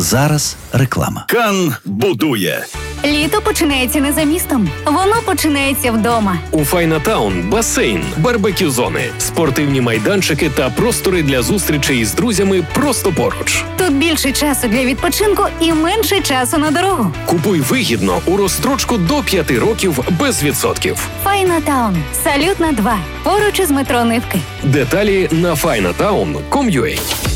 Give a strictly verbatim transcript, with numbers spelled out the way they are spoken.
Зараз реклама. Кан будує. Літо починається не за містом. Воно починається вдома. У Файнатаун басейн, барбекю-зони, спортивні майданчики та простори для зустрічей із друзями просто поруч. Тут більше часу для відпочинку і менше часу на дорогу. Купуй вигідно у розстрочку до п'яти років без відсотків. Файнатаун. Салют на два. Поруч із метро Нивки. Деталі на файнатаун крапка ком крапка ю а.